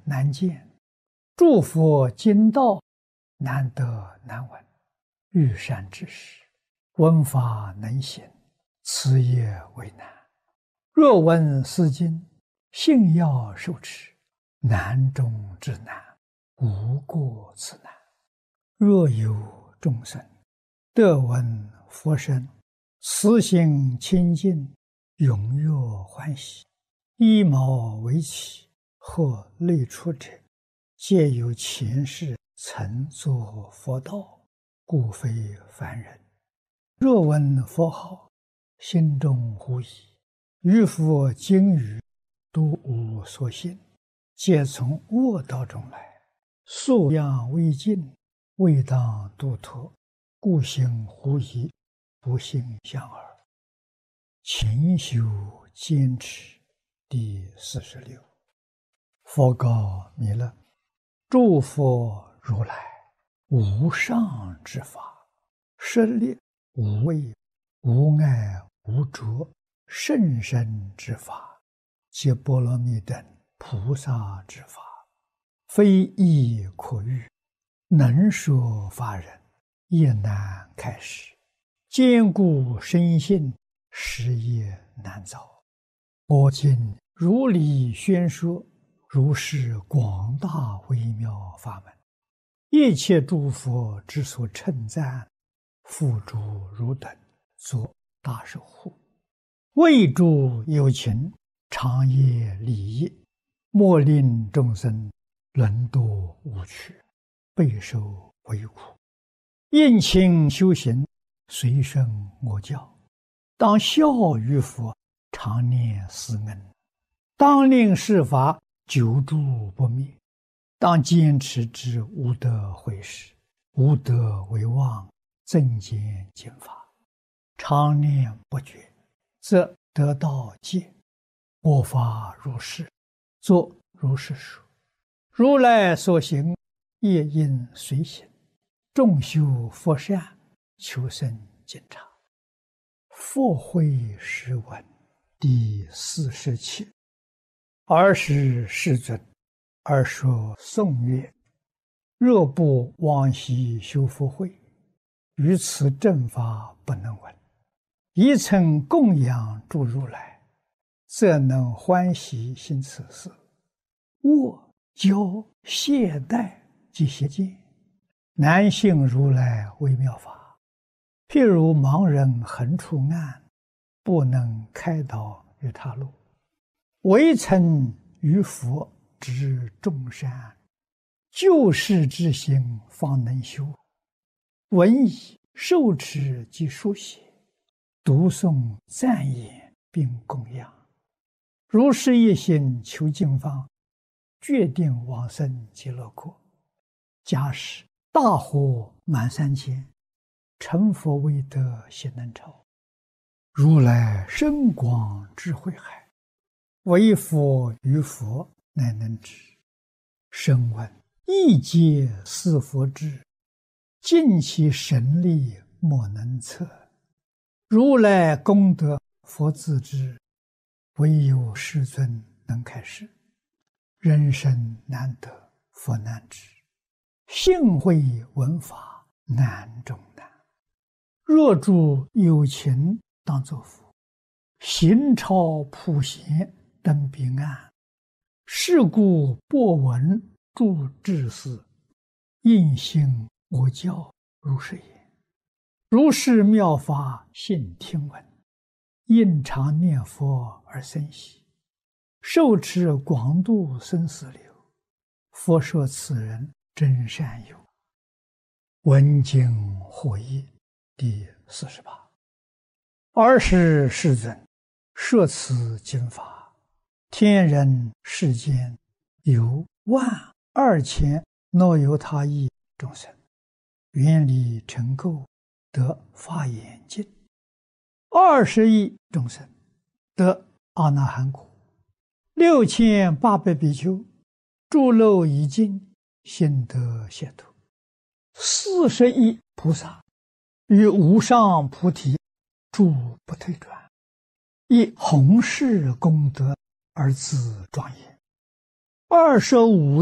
难见，诸佛经道难得难闻。遇善之事，闻法能行，此也为难。若闻斯经，信要受持，难中之难，无过此难。若有众生得闻佛声，慈心清净，踊跃欢喜，衣毛为起，或类出者，皆有前世曾作佛道，故非凡人。若闻佛号，心中狐疑，于佛经语都无所信，皆从恶道中来，素养未尽，未当度脱，故行狐疑，不信相耳。勤修坚持。第46。佛告弥勒：诸佛如来无上之法，舍利无畏无碍无着甚深之法，皆波罗蜜等菩萨之法，非易可喻，能说法人也难开示，坚固深信，实业难遭。我今如理宣说，如是广大微妙法门，一切诸佛之所称赞，付诸汝等作大守护，为诸有情，长夜利益，莫令众生沦堕无趣，备受为苦。应勤修行，随顺我教，当效于佛，常念思恩，当令世法久住不灭，当坚持之无得毁时，无得为妄，增减经法，常念不绝，则得道戒。我法如是，作如是说。如来所行，业应随行，众修佛善，求生净察。佛慧诗文第47。尔时世尊，而说颂曰：若不往昔修福慧，于此正法不能闻。一曾供养诸如来，则能欢喜行此事。我教懈怠及邪见，难信如来微妙法。譬如盲人横出暗，不能开导于他路，唯曾于佛知众善，救世之心方能修。闻已受持及书写，读诵赞言并供养，如是一心求经方，决定往生极乐国。假使大火满3000，成佛未得悉能超。如来深广智慧海，唯佛于佛乃能知。声闻亦皆似佛智，尽其神力莫能测。如来功德佛自知，唯有世尊能开示。人生难得佛难知，信会闻法难中难。若诸有情当作佛，行超普贤登彼岸。是故播闻诸智士，应信我教如是言。如是妙法信听闻，应常念佛而生喜，受持广度生死流。佛说此人真善友。闻经获益第48。尔时世尊，摄此经法，天人世间有12000若由他亿众生，愿力成垢，得法眼净；20亿众生得阿那含果；6800比丘诸漏已尽，心得解脱；40亿菩萨于无上菩提诸不退转，以弘誓功德而自庄严；25